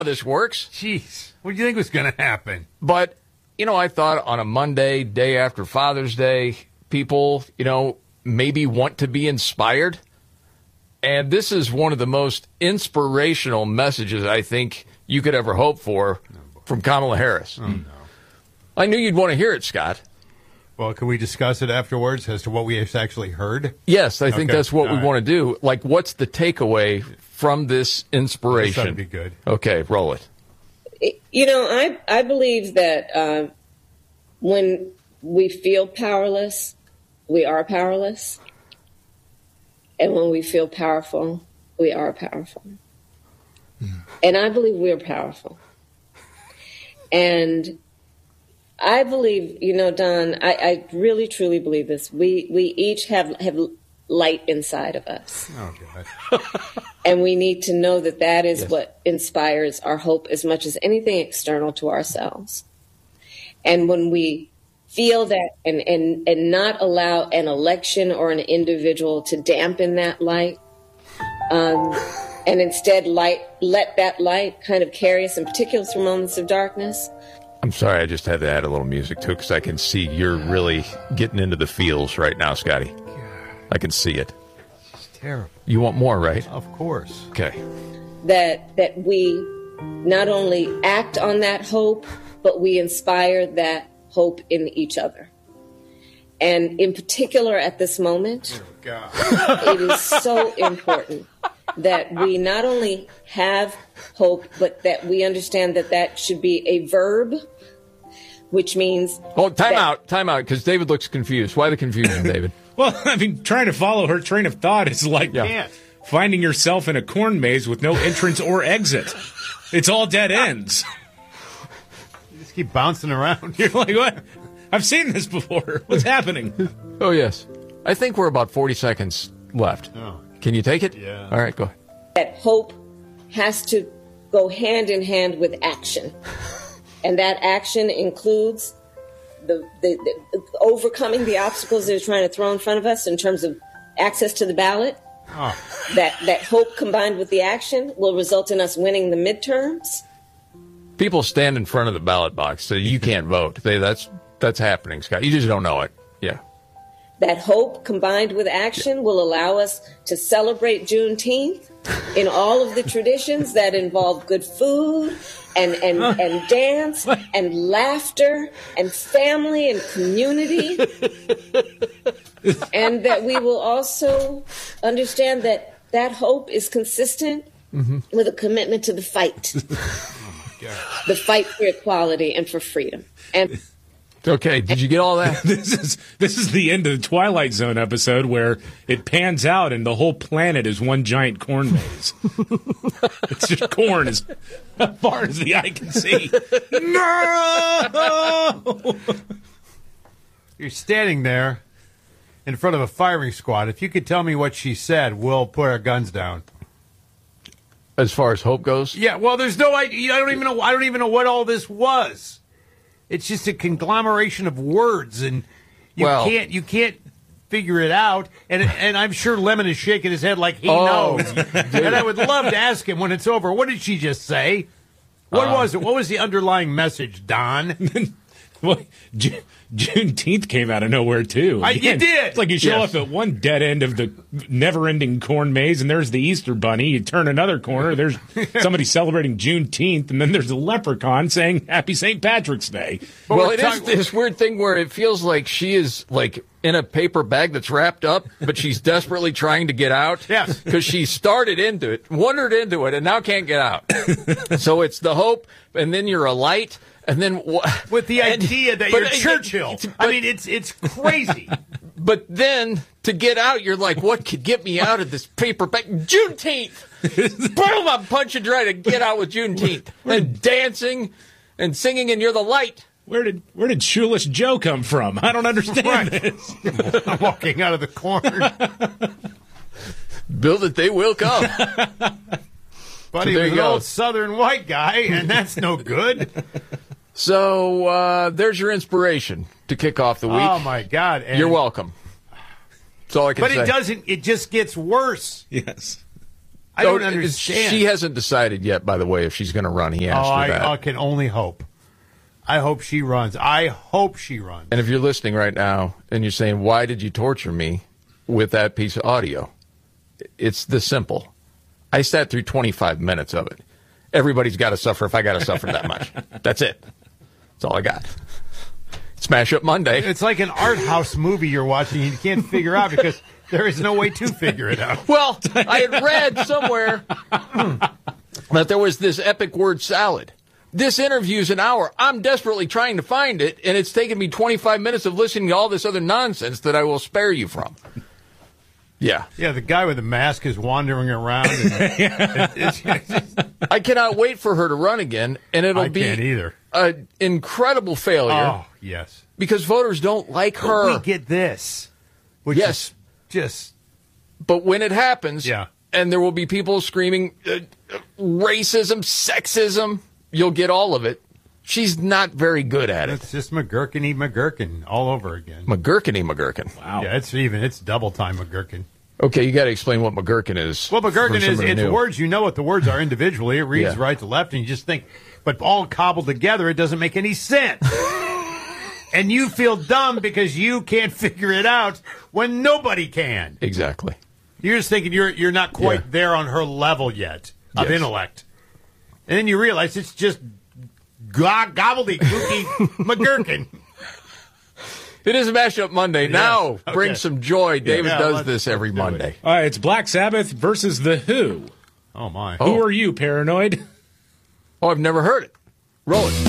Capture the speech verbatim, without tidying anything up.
how this works. Jeez, what do you think was going to happen? But, you know, I thought on a Monday, day after Father's Day, people, you know, maybe want to be inspired. And this is one of the most inspirational messages I think you could ever hope for from Kamala Harris. Oh, no. I knew you'd want to hear it, Scott. Well, can we discuss it afterwards as to what we have actually heard? Yes, I think Okay. that's what All we right. want to do. Like, what's the takeaway from this inspiration? That'd be good. Okay, roll it. You know, I, I believe that uh, when we feel powerless, we are powerless. And when we feel powerful, we are powerful. Mm. And I believe we are powerful. And I believe, you know, Don, I, I really, truly believe this. We we each have, have light inside of us. Oh, God. And we need to know that that is Yes. what inspires our hope as much as anything external to ourselves. And when we feel that and, and, and not allow an election or an individual to dampen that light, um, and instead light let that light kind of carry us, in particular through moments of darkness. I'm sorry, I just had to add a little music to it because I can see you're really getting into the feels right now, Scotty. I can see it. It's terrible. You want more, right? Of course. Okay. That that we not only act on that hope, but we inspire that hope in each other. And in particular at this moment, Oh, God. it is so important that we not only have hope, but that we understand that that should be a verb, which means... Oh, time that- out, time out, because David looks confused. Why the confusion, David? Well, I mean, trying to follow her train of thought is like Yeah. finding yourself in a corn maze with no entrance or exit. It's all dead ends. You just keep bouncing around. You're like, what? I've seen this before. What's happening? Oh, yes. I think we're about forty seconds left. Oh. Can you take it? Yeah. All right, go ahead. that hope has to go hand in hand with action. And that action includes the, the, the overcoming the obstacles that are trying to throw in front of us in terms of access to the ballot. Oh. That, that hope combined with the action will result in us winning the midterms. People stand in front of the ballot box, so you can't vote. They, that's that's happening, Scott. You just don't know it. Yeah. That hope combined with action will allow us to celebrate Juneteenth in all of the traditions that involve good food and, and, and dance and laughter and family and community. And that we will also understand that that hope is consistent mm-hmm. with a commitment to the fight. Oh, the fight for equality and for freedom. And Okay, did you get all that? This is this is the end of the Twilight Zone episode where it pans out and the whole planet is one giant corn maze. It's just corn as far as the eye can see. No! You're standing there in front of a firing squad. If you could tell me what she said, we'll put our guns down. As far as hope goes? Yeah, well, there's no idea. I don't even know. I don't even know what all this was. It's just a conglomeration of words, and you Well- can't you can't figure it out. And and I'm sure Lemon is shaking his head like he Oh, knows. And I would love to ask him when it's over. What did she just say? What Uh, was it? What was the underlying message, Don? Well, Ju- Juneteenth came out of nowhere, too. I- you did! It's like you show Yes. up at one dead end of the never-ending corn maze, and there's the Easter Bunny. You turn another corner, there's somebody celebrating Juneteenth, and then there's a leprechaun saying Happy Saint Patrick's Day. But Well, we're it is talking- this weird thing where it feels like she is like in a paper bag that's wrapped up, but she's desperately trying to get out. Yes. Because she started into it, wandered into it, and now can't get out. So it's the hope, and then you're a light, and then wha- With the and- idea that but- you're Churchill. I mean, it's it's crazy. But then to get out, you're like, what could get me out of this paper bag? Juneteenth! Boom! I'm punching trying to get out with Juneteenth. And dancing and singing, and you're the light. Where did where did Shoeless Joe come from? I don't understand Right. this. I'm walking out of the corner. Build it, they will come. But So he there was you an go. old southern white guy, and that's no good. So uh, there's your inspiration to kick off the week. Oh, my God. And, You're welcome. That's all I can But say. it doesn't. It just gets worse. Yes. I don't Oh, it's- understand. She hasn't decided yet, by the way, if she's going to run. He asked oh, her that. I, I can only hope. I hope she runs. I hope she runs. And if you're listening right now and you're saying, why did you torture me with that piece of audio? It's this simple. I sat through twenty-five minutes of it. Everybody's got to suffer if I got to suffer that much. That's it. That's all I got. Smash Up Monday. It's like an art house movie you're watching. You can't figure out because there is no way to figure it out. Well, I had read somewhere that there was this epic word salad. This interview's an hour. I'm desperately trying to find it, and it's taken me twenty-five minutes of listening to all this other nonsense that I will spare you from. Yeah. Yeah, the guy with the mask is wandering around. And it, it's, it's, I cannot wait for her to run again, and it'll I be can't either. an incredible failure Oh, yes. because voters don't like But her. we get this. Which Yes. is just, But when it happens, Yeah. and there will be people screaming uh, uh, racism, sexism, you'll get all of it. She's not very good at it. it's just McGurkiny McGurkin all over again. McGurkiny McGurkin. Wow. Yeah, it's even, it's double time McGurkin. Okay, you got to explain what McGurkin is. Well, McGurkin for is, somebody it's new. words, you know what the words are individually. It reads Yeah. right to left, and you just think, but all cobbled together, it doesn't make any sense. And you feel dumb because you can't figure it out when nobody can. Exactly. You're just thinking you're you're not quite Yeah. there on her level yet of Yes. intellect. And then you realize it's just go- gobbledygooky McGurkin. It is a Mashup Monday. Now, Okay. bring some joy. David Yeah, does let's- this every let's do it. Monday. All right, it's Black Sabbath versus The Who. Oh, my. Oh. Who are you, Paranoid? Oh, I've never heard it. Roll it.